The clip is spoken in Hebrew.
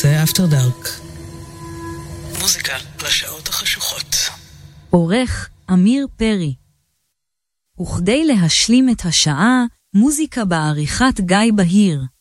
זה After Dark. מוזיקה לשעות החשוכות. עורך אמיר פרי. וכדי להשלים את השעה, מוזיקה בעריכת גיא בהיר.